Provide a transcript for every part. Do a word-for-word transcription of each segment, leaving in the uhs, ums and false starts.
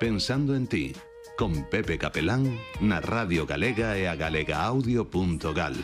Pensando en ti, con Pepe Capelán na Radio Galega e a galegaaudio punto gal.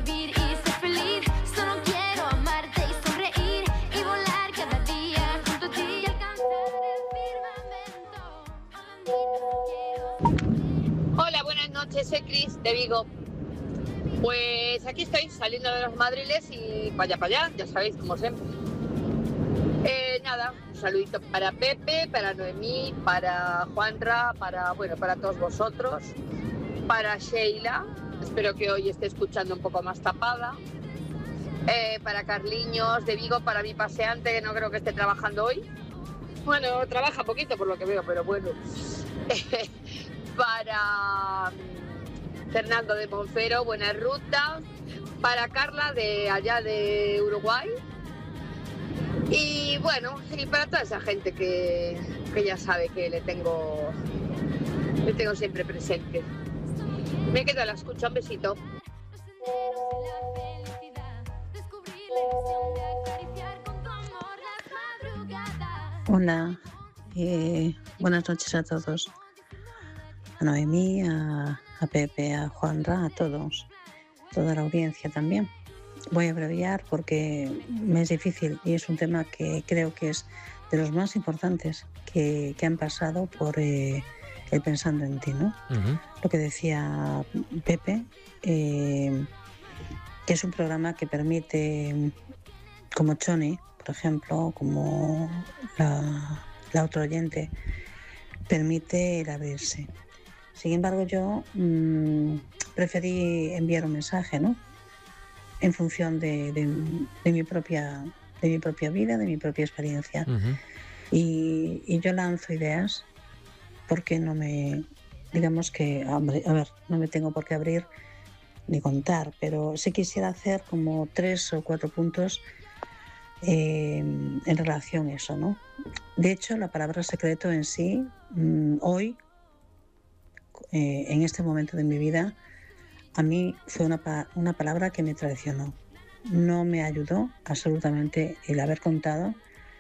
Hola, buenas noches, soy Cris de Vigo. Pues aquí estoy saliendo de los Madriles y para allá, para allá, ya sabéis, como siempre. Eh, nada, un saludito para Pepe, para Noemí, para Juanra, para, bueno, para todos vosotros, para Sheila, espero que hoy esté escuchando un poco más tapada, eh, para Carliños de Vigo, para mi paseante, que no creo que esté trabajando hoy. Bueno, trabaja poquito por lo que veo, pero bueno. Para Fernando de Monfero, buena ruta. Para Carla de allá de Uruguay. Y bueno, y para toda esa gente que, que ya sabe que le tengo, le tengo siempre presente. Me quedo a la escucha, un besito. Hola, eh, buenas noches a todos. A Noemí, a, a Pepe, a Juanra, a todos, toda la audiencia también. Voy a abreviar porque me es difícil y es un tema que creo que es de los más importantes que, que han pasado por eh, el Pensando en Ti, ¿no? Uh-huh. Lo que decía Pepe, eh, que es un programa que permite, como Choni, por ejemplo, como la, la otra oyente, permite el abrirse. Sin embargo, yo mmm, preferí enviar un mensaje, ¿no? En función de, de, de, mi propia, de mi propia vida, de mi propia experiencia. Uh-huh. Y, y yo lanzo ideas porque no me, digamos que, hombre, a ver, no me tengo por qué abrir ni contar, pero sí quisiera hacer como tres o cuatro puntos eh, en relación a eso, ¿no? De hecho, la palabra secreto en sí, mmm, hoy, eh, en este momento de mi vida, a mí fue una, una palabra que me traicionó. No me ayudó absolutamente el haber contado,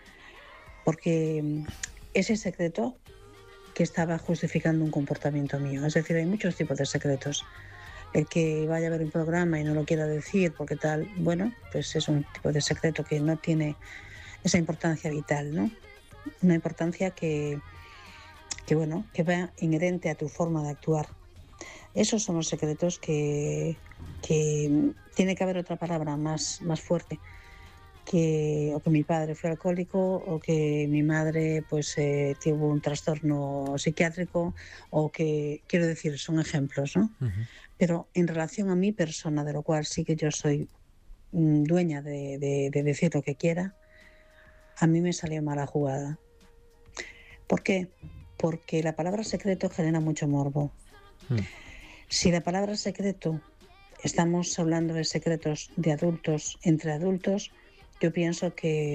porque ese secreto que estaba justificando un comportamiento mío. Es decir, hay muchos tipos de secretos. El que vaya a ver un programa y no lo quiera decir porque tal, bueno, pues es un tipo de secreto que no tiene esa importancia vital, ¿no? Una importancia que, que bueno, que va inherente a tu forma de actuar. Esos son los secretos que, que tiene que haber otra palabra más, más fuerte, que, o que mi padre fue alcohólico, o que mi madre pues eh, tuvo un trastorno psiquiátrico, o que, quiero decir, son ejemplos, ¿no? Uh-huh. Pero en relación a mi persona, de lo cual sí que yo soy mm, dueña de, de, de decir lo que quiera, a mí me salió mala jugada. ¿Por qué? Porque la palabra secreto genera mucho morbo. Uh-huh. Si la palabra secreto, estamos hablando de secretos de adultos, entre adultos, yo pienso que